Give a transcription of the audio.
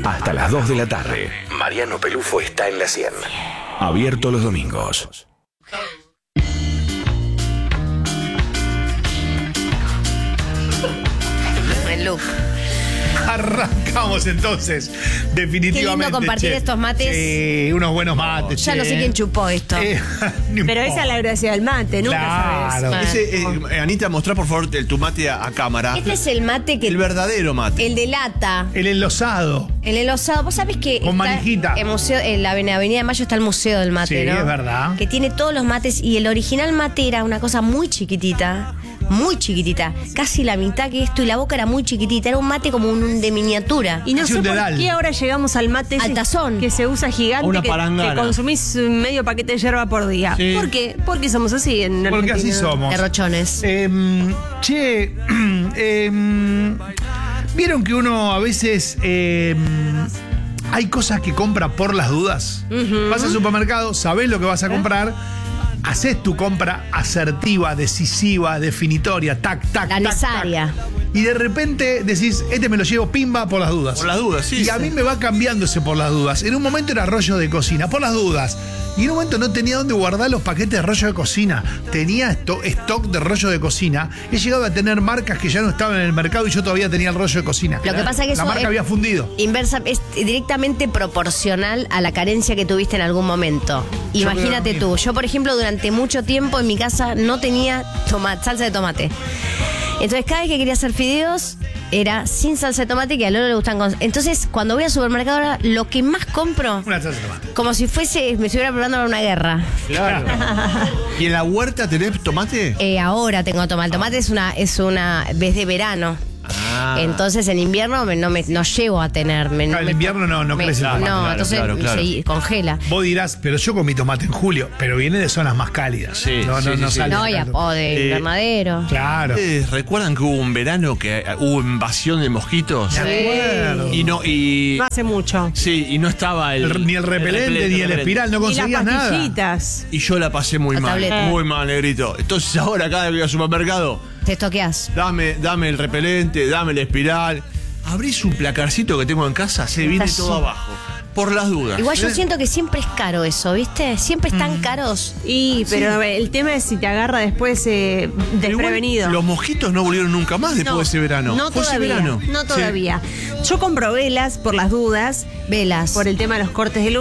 Hasta las 2 de la tarde. Mariano Pelufo está en la 100. Abierto los domingos. El look. Arrancamos entonces, definitivamente. Qué lindo compartir estos mates. Sí, unos buenos mates. Ya no sé quién chupó esto. No Pero esa es la gracia del mate, nunca Claro. sabes. Anita, mostrá por favor tu mate a cámara. Este es el mate que... El verdadero mate. El de lata. El enlosado. El enlosado. Vos sabés que Con manijita. En la Avenida de Mayo está el Museo del Mate, Sí, ¿no? es verdad. Que tiene todos los mates. Y el original mate era una cosa muy chiquitita. Muy chiquitita. Casi la mitad que esto. Y la boca era muy chiquitita. Era un mate como un de miniatura. Y no Casi sé un por dedal. qué ahora llegamos al mate ese Al tazón. que se usa gigante, Una que palangana. consumís medio paquete de yerba por día. Sí. ¿Por qué? Porque somos así en Porque Argentina. así somos. Derrochones. ¿Vieron que uno a veces hay cosas que compra por las dudas? Vas al supermercado, sabés lo que vas a comprar, haces tu compra asertiva, decisiva, definitoria, tac, tac, La tac, necesaria. tac. Y de repente decís, me lo llevo pimba por las dudas. Por las dudas, sí. Y a mí me va cambiando ese por las dudas. En un momento era rollo de cocina, por las dudas. Y en un momento no tenía dónde guardar los paquetes de rollo de cocina. Tenía stock de rollo de cocina. He llegado a tener marcas que ya no estaban en el mercado y yo todavía tenía el rollo de cocina. Lo que pasa es que la eso marca es había fundido. inversa, es directamente proporcional a la carencia que tuviste en algún momento. Imagínate creo lo tú. Yo, por ejemplo, durante mucho tiempo en mi casa no tenía salsa de tomate. Entonces, cada vez que quería hacer fideos, era sin salsa de tomate, que a Lolo le gustan con... Entonces, cuando voy al supermercado ahora, lo que más compro, Una salsa de tomate. como si me estuviera preparando para una guerra. Claro. ¿Y en la huerta tenés tomate? Ahora tengo tomate. El tomate es una vez de verano. Ah. Entonces en invierno no llego a tener. Claro, en invierno no crece el tomate. No, Claro, entonces claro. se congela. Vos dirás, pero yo comí tomate en julio, pero viene de zonas más cálidas. Sí, no sí, sí. sale No, tanto. o de invernadero. Claro. ¿Ustedes recuerdan que hubo un verano que hubo invasión de mosquitos? Me acuerdo. Y No hace mucho. sí, y no estaba Ni el repelente, ni el espiral, no Y las conseguías nada. pastillitas. Y yo la pasé muy La mal, tableta. muy mal, negrito. Entonces ahora cada vez que voy al supermercado, Te estoqueás. dame el repelente, dame el espiral. Abrís un placarcito que tengo en casa, se viene Está todo abajo. Por las dudas. Igual yo siento que siempre es caro eso, ¿viste? Siempre están caros. Pero el tema es si te agarra después desprevenido. Igual, los mosquitos no volvieron nunca más después de ese verano. No Fue ese todavía. verano. No Sí. todavía. Yo compro velas por las dudas, Velas. por el tema de los cortes de luz.